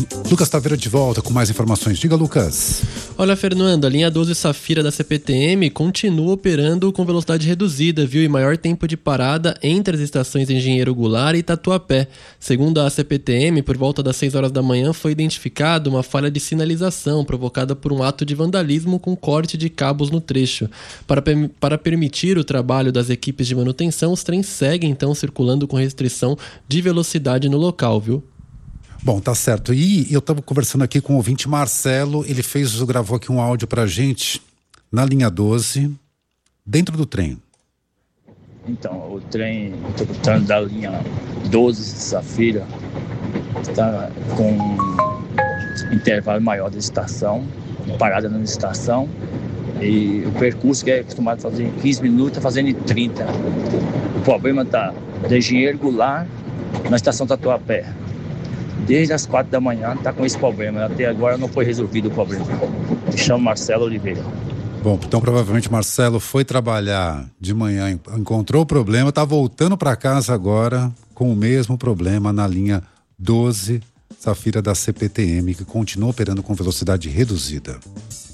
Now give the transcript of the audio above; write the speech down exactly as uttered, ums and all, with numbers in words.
Lucas Taveira de volta com mais informações. Diga, Lucas. Olha, Fernando, a linha doze Safira da C P T M continua operando com velocidade reduzida, viu? E maior tempo de parada entre as estações Engenheiro Goulart e Tatuapé. Segundo a C P T M, por volta das seis horas da manhã foi identificada uma falha de sinalização provocada por um ato de vandalismo com corte de cabos no trecho. Para, para permitir o trabalho das equipes de manutenção, os trens seguem então circulando com restrição de velocidade no local, viu? Bom, tá certo. E eu estava conversando aqui com o ouvinte Marcelo, ele fez, gravou aqui um áudio pra gente na linha doze, dentro do trem. Então, o trem, estou gostando da linha doze Safira, está com um intervalo maior da estação, parada na estação, e o percurso que é acostumado a fazer em quinze minutos, está fazendo em trinta. O problema está da Engenheiro Goulart na estação Tatuapé. Desde as quatro da manhã está com esse problema. Até agora não foi resolvido o problema. Me chamo Marcelo Oliveira. Bom, então provavelmente Marcelo foi trabalhar de manhã, encontrou o problema, está voltando para casa agora com o mesmo problema na linha doze Safira da C P T M, que continua operando com velocidade reduzida.